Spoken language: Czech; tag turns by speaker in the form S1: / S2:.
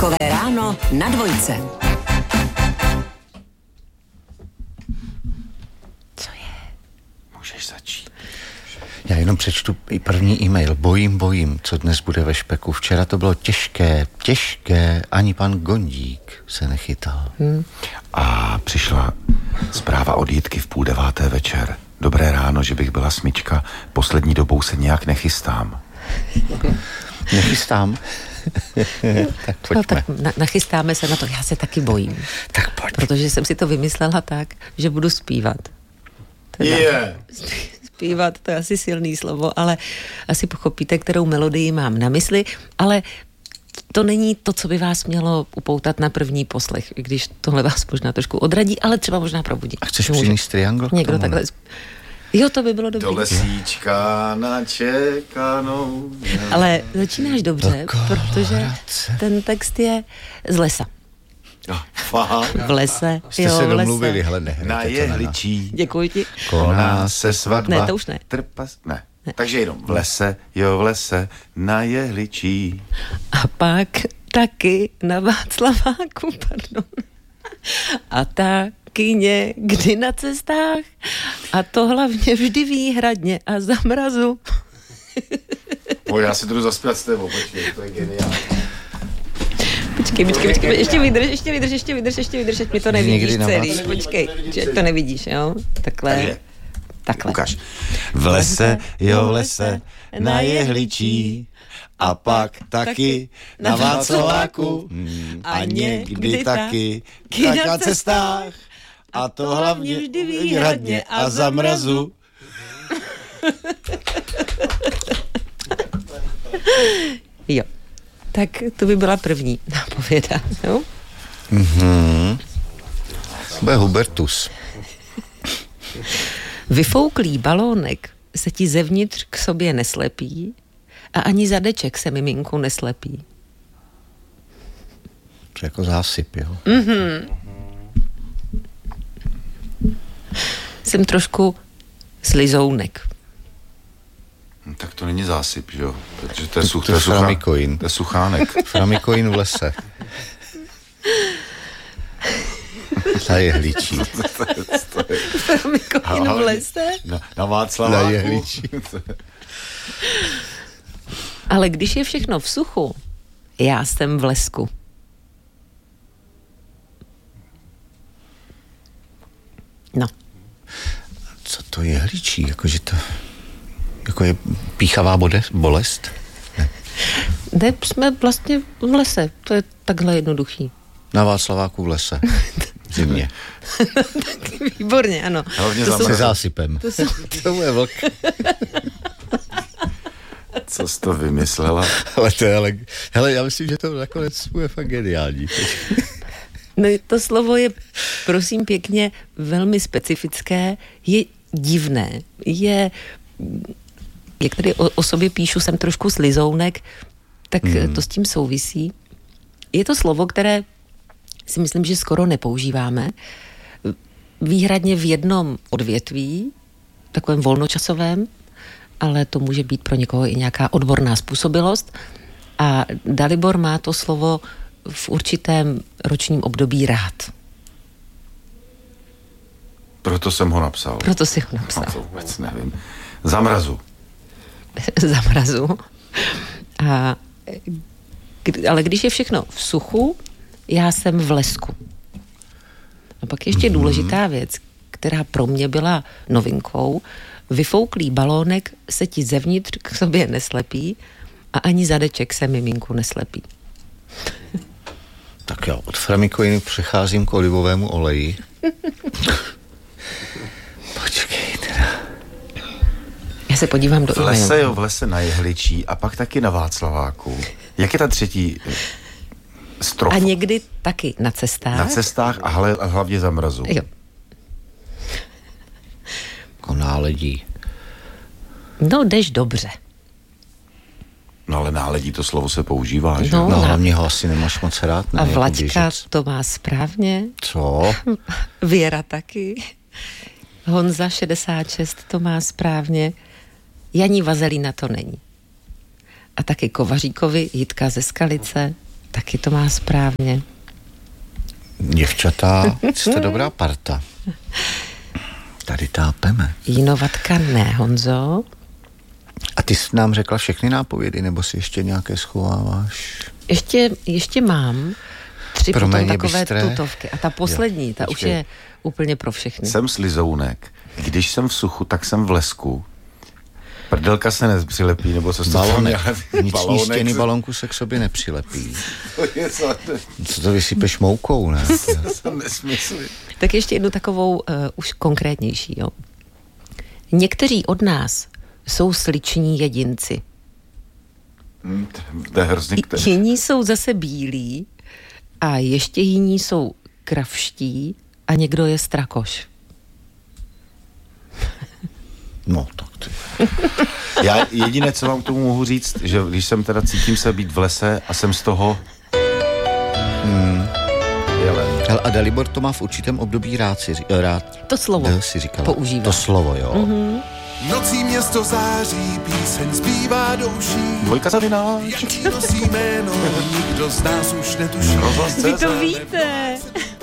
S1: Takové ráno na dvojce.
S2: Co je?
S3: Můžeš začít.
S4: Já jenom přečtu i první e-mail. Bojím, co dnes bude ve špeku. Včera to bylo těžké, ani pan Gondík se nechytal.
S3: A přišla zpráva od Jitky v 8:30 večer. Dobré ráno, že bych byla smyčka. Poslední dobou se nějak nechystám.
S4: Nechystám? Tak pojďme.
S2: No, tak nachystáme se na to. Já se taky bojím.
S4: Tak pojď.
S2: Protože jsem si to vymyslela tak, že budu zpívat. Zpívat, to je asi silný slovo, ale asi pochopíte, kterou melodii mám na mysli, ale to není to, co by vás mělo upoutat na první poslech, i když tohle vás možná trošku odradí, ale třeba možná probudí.
S4: A chceš přinést triangl?
S2: Někdo takhle... Jo, to by bylo dobré.
S3: Do lesíčka načekanou.
S2: Ale začínáš dobře, protože ten text je z lesa. V lese.
S4: Jste se domluvili, hele, nehrajte
S3: na jehličí.
S2: Děkuji ti.
S3: Koná se svatba.
S2: Ne, to už ne.
S3: Ne. Takže jenom v lese, na jehličí.
S2: A pak taky na Václaváku, pardon. A taky někdy na cestách. A to hlavně vždy výhradně a za mrazu.
S3: Já si to jdu zaspívat s tebou, počkej, to je geniální.
S2: Počkej, ještě vydrž, ať mi to nevidíš celý. Počkej, že to nevidíš, jo? Takhle.
S3: Ukaž. V lese, na jehličí. A pak taky na Václaváku. A někdy taky tak na cestách. A to hlavně vždy výhradně a za mrazu.
S2: Jo. Tak to by byla první nápověda, jo?
S4: Bude Hubertus.
S2: Vyfouklý balónek se ti zevnitř k sobě neslepí a ani zadeček se miminku neslepí.
S4: To je jako zásyp, jo?
S2: Jsem trošku slizounek.
S3: Tak to není zásyp, že jo? Protože to je
S4: framikoin.
S3: To je suchánek.
S4: Framikoin v lese. Na jehličí.
S2: Framikoin v lese?
S3: Na Václaváku.
S4: Na jehličí.
S2: Ale když je všechno v suchu, já jsem v lesku. No.
S4: Co to jehličí? Jakože to... Jako je píchavá bolest?
S2: Ne, jsme vlastně v lese. To je takhle jednoduchý.
S4: Na Václaváku v lese. V zimě.
S2: Výborně, ano.
S4: Se zásypem. To je vlk.
S3: Co jsi to vymyslela?
S4: Hele, já myslím, že to nakonec bude fakt geniální.
S2: No to slovo je, prosím pěkně, velmi specifické, je divné, jak tady o sobě píšu, jsem trošku slizounek, tak to s tím souvisí. Je to slovo, které si myslím, že skoro nepoužíváme, výhradně v jednom odvětví, takovém volnočasovém, ale to může být pro někoho i nějaká odborná způsobilost. A Dalibor má to slovo v určitém ročním období rád.
S3: Proto jsem ho napsal.
S2: Proto si ho napsal.
S3: No, to vůbec nevím. Za mrazu.
S2: Za mrazu. Ale když je všechno v suchu, já jsem v lesku. A pak ještě důležitá věc, která pro mě byla novinkou. Vyfouklý balónek se ti zevnitř k sobě neslepí a ani zadeček se miminku neslepí.
S4: Tak jo, od framikoinu přecházím k olivovému oleji. Počkej teda.
S2: Já se podívám do
S3: v lese na jehličí a pak taky na Václaváku. Jak je ta třetí strofa?
S2: A někdy taky na cestách.
S3: Na cestách a hlavně za mrazu.
S2: Jo.
S4: Jako náledí.
S2: No, jdeš dobře.
S3: No ale náledí to slovo se používá, že?
S4: No hlavně ho asi nemáš moc rád. Ne?
S2: A Vlaďka to má správně.
S4: Co?
S2: Věra taky. Honza 66 to má správně. Janí Vazelína to není. A taky Kovaříkovi, Jitka ze Skalice, Taky to má správně.
S4: Děvčata, jste dobrá parta. Tady tápeme.
S2: Jinovatka ne, Honzo.
S4: A ty jsi nám řekla všechny nápovědy, nebo si ještě nějaké schováváš?
S2: Ještě mám 3 potom takové
S4: bystré
S2: tutovky. A ta poslední,
S3: Jo,
S2: ta už je úplně pro všechny.
S3: Jsem slizounek. Když jsem v suchu, tak jsem v lesku. Prdelka se nepřilepí, nebo co jsi
S4: Balonek. Vnitřní stěny balonku se k sobě nepřilepí. Co to vysypeš moukou, ne?
S3: To jsou nesmysly.
S2: Tak ještě jednu takovou už konkrétnější. Jo. Někteří od nás jsou sliční jedinci.
S3: To je hrozně
S2: Jiní jsou zase bílí a ještě jiní jsou kravští a někdo je strakoš.
S4: No, tak ty.
S3: Já jediné, co vám k tomu mohu říct, že když jsem teda cítím se být v lese a jsem z toho jelen.
S4: Hele, a Dalibor to má v určitém období rád.
S2: To slovo
S4: si říkala.
S2: používá.
S4: To slovo, jo. Mm-hmm.
S5: Nocí město září, píseň zpívá do uší.
S3: Dvojka zavináč.
S5: Jaký nosí jméno, nikdo z nás už netuší.
S2: Vy to víte.